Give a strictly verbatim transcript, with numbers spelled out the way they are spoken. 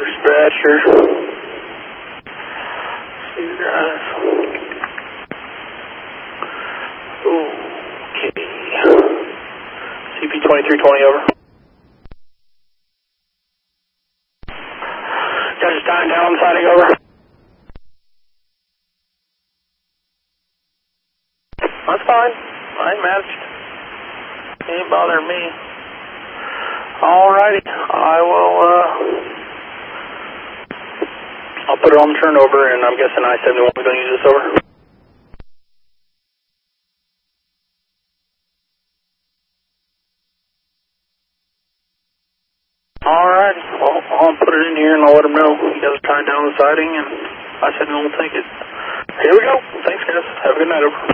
dispatcher. See the drive. Okay. C P twenty-three twenty over. Guys, just tying down on the siding over. That's fine. I ain't mad at you. Ain't bothering me. Alrighty. I will, uh, I'll put it on the turnover, and I'm guessing I seventy-one is going to use this over. Alrighty. Well, I'll put it in here, and I'll let them know. You guys are tying down the siding, and I seventy-one will take it. Here we go. Thanks, guys. Have a good night, over.